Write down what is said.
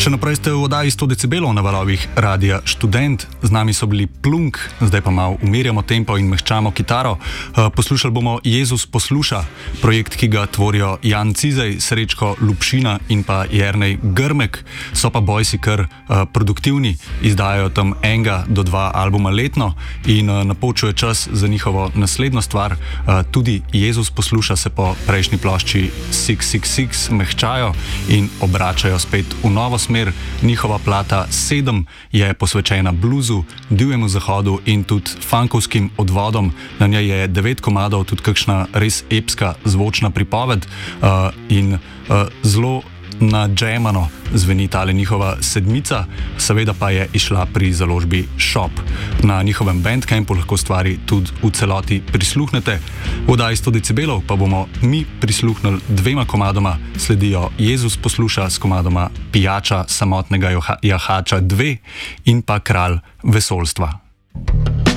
Še naprej ste v oddaji 100 decibelov na valovih Radia Študent. Z nami so bili Plunk, zdaj pa malo umirjamo tempo in mehčamo kitaro. Poslušali bomo Jezus posluša, projekt, ki ga tvorijo Jan Cizej, Srečko Lupšina in pa Jernej Grmek. So pa bojsi kar produktivni, izdajajo tam 1 do 2 albuma letno in napočil je čas za njihovo naslednjo stvar. Tudi Jezus posluša se po prejšnji plošči 666 mehčajo in obračajo spet v novo smer. Njihova plata 7 je posvečena bluzu, divjemu zahodu in tudi funkovskim odvodom. Na njej je 9 komadov, tudi kakšna res epska zvočna pripoved in zelo nadžemano zveni tale njihova 7, seveda pa je išla pri založbi Shop. Na njihovem Bandcampu lahko stvari tudi v celoti prisluhnete. V oddaji 100 decibelov pa bomo mi prisluhnili 2 komadoma, sledijo Jezus posluša s komadoma Pijača samotnega jahača 2 in pa Kralj vesoljstva.